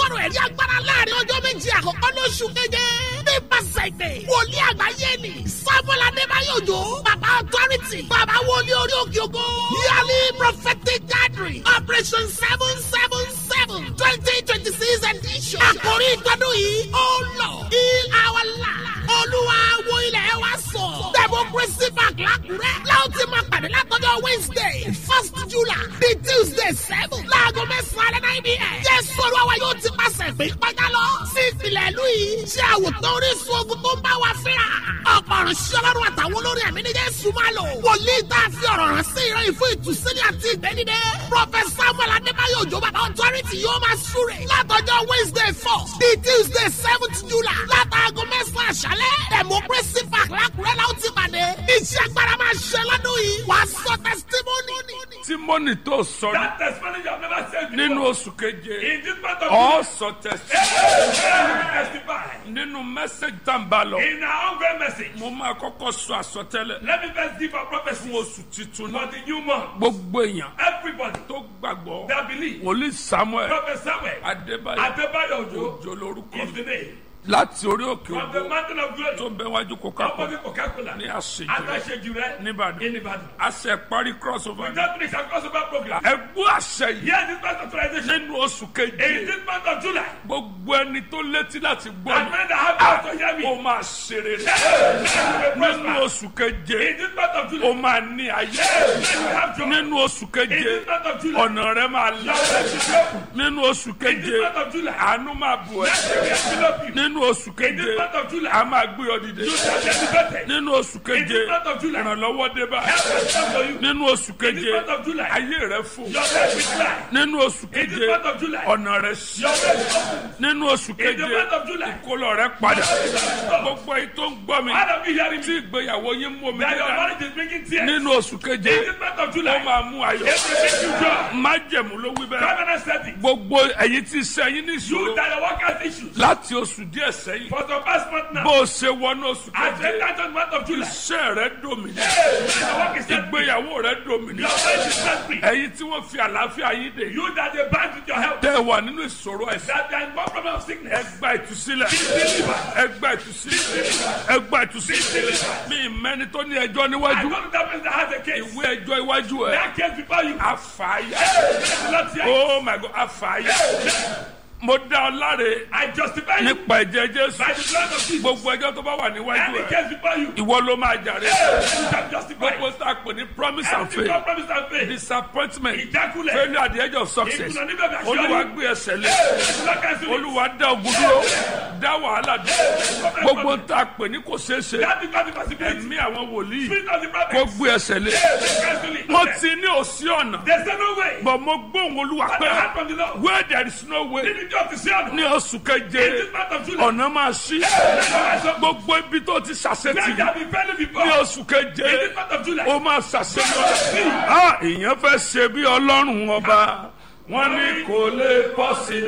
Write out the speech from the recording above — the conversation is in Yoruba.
sọ̀rọ̀ ẹ̀rí agbára láàrin ọjọ́ méjì àkọ́kọ́ lóṣù keje. nípasẹ̀ ìpè wòlíì àgbáyé ni Samuel Adébáyọ̀ Òjó bàbá authority bàbá wòlíì orí òkè ògo yearly prophetic gathering operation 777 2026 edition. àkòrí ìtọ́dún yìí oh Lord heal our land. olúwa wo ilẹ̀ wa sọ. democracy park lákùrẹ́. láwọn ti máa pàdé látọjọ́ Wednesday 1st July di Tuesday 7 láago mẹ́sàn-án 9 p.m. Jésù Olúwa yóò ti pàṣẹ pé kọjá lọ sí ìpìlẹ̀ ìlú yìí. ṣé àwòtán orísun ogun tó ń bá wa fínra. ọ̀pọ̀ ìránṣẹ́ Ọlọ́run àtàwọn olórí ẹ̀mí ní Jésù máa lò. wòlíì tá a fi ọ̀rọ̀ rán sí ìran ìfún ìtúsílẹ̀ àti ìgbẹ́nidẹ́. Prophet Samuel Adébáyọ̀ Òjó bàbá authority yóò máa súre. látọjọ́ Wednesday 4 di Tuesday 7th July látàgọ́ mẹ́sàn-án àṣálẹ́. democracy park lákùrẹ́ láwọn ti pàdé. iṣẹ́ agbára máa ṣe lọ́dún yìí. wàá sọ testimony. Tímọ́nì tó sọ That testimony you have never said before. nínú oṣù keje In this month of ọ̀ July, sọ testimony testify. nínú mẹ́sẹ̀gì tá n bá lọ. In our ongoing message, Mo máa kọ́kọ́ sọ àsọtẹ́lẹ̀ let me first give a prophecy fún oṣù titun for náà. the new month. Gbogbo èèyàn Everybody tó gbàgbọ́ that believe, wòlíì Samuel Prophet Samuel Adébáyọ̀ Adébáyọ̀ Òjó Òjó lórúkọ is the mi name. láti orí òkè From the ògo mountain of glory, tó ń bẹ wájú Coca-Cola opposite Coca-Cola, ní àṣejù Adáṣejù rẹ̀ Níbàdàn. in Ìbàdàn. àṣẹ parí crossover. We just finished our crossover program. Ẹgbẹ́ àṣẹ yìí Here this month authorization. nínú oṣù In keje this month of July, gbogbo ẹni tó létí láti gbọ́ and mi men that have ears to hear me, ó máa ṣe rere. you will Nínú prosper. oṣù keje In this month of ó July, máa ní ayé. you will have joy. Nínú oṣù In keje this month of July, ọ̀nà rẹ máa là. your way is open. Nínú oṣù In keje this month of July, àánú máa bù ẹ́. let me envelop you. Nínú oṣù In keje this month of July, a máa gbé ọ dìde. you shall be elevated. Nínú oṣù In keje this month of July, ìrànlọ́wọ́ dé bá. help has come for you. Nínú oṣù In keje this month of July, ayé rẹ fò. your life is life. Nínú oṣù In keje this month of July, ọ̀nà rẹ ṣí. your way is open. Nínú oṣù In the keje month of July, ìkólọ rẹ padà. stop. Gbogbo èyí tó ń gbọ́ mi All of you hearing tí me, ìgbéyàwó yín mú omi that your dídá. marriage is bringing tears. Nínú oṣù keje In this month of ó July, máa mú ayọ̀. everything you do, Májẹ̀mú ló wí bẹ́ẹ̀. covenant setting, Gbogbo ẹ̀yin tí iṣẹ́ yín ní you ìṣòro that your workers issues. láti oṣù díẹ̀ sẹ́yìn. For the past month now, Bó o ṣe wọnú oṣù as keje the entered month of July, iṣẹ́ rẹ dòmìnira. your work is set free. Ìgbéyàwó rẹ Your dòmìnira. faith is set free. Ẹ̀yin tí wọ́n fi àlàáfíà yín dè. You that they bind with your health, Tẹ́ ẹ wà nínú ìṣòro ẹ̀sìn. that they are in one problem of sickness, Ẹ gba ìtúsílẹ̀. Ẹ gba ìtúsílẹ̀. Ẹ gba ìtúsílẹ̀. Mi ìmẹ́ni tó ní ẹjọ́ I níwájú. go to that person that has a case. Ìwé ẹjọ́ iwájú ẹ̀. That case before you, Àfààyà. not yet. Oh my God, àfààyà. Mo dá ọ láre I justify you nípa ẹ̀jẹ̀ Jésù. by the blood of Jesus. Gbogbo ẹjọ́ tó bá wà níwájú Any ẹ̀. case before you, Ìwọ ló máa jàre. you can justify Gbogbo it. tá a pè ní promise and Everything God faith. promised and faith. Disappointment. Ìjákulẹ̀. Failure at the edge of success. Ìkùnà níbẹ̀ bí Olúwa àṣeyọrí. gbé ẹsẹ̀ lé. Lord cancel it. Olúwa dá ogun dúró. Dá wàhálà dúró. Gbogbo tá a pè ní kò ṣeé ṣe. That becomes the possibility. Ẹ̀mí àwọn wòlíì Spirit of the prophet. kó gbé ẹsẹ̀ lé. Cancel it. Mo ti ní òsí ọ̀nà. There's no way. Bọ̀ mo gbóhùn Olúwa But the pé hand from the Lord. where there is no way Did you just to see on? ní oṣù keje In this month of July, ọ̀nà máa ṣí. Gbogbo ibi tó ti ṣàṣetì there have been failing before. ní oṣù keje In this month of July, ó máa ṣàṣeyọrí. Ìyẹn fẹ́ ṣe bí Ọlọ́run ọba wọ́n ní kò lè pọ̀ sí i.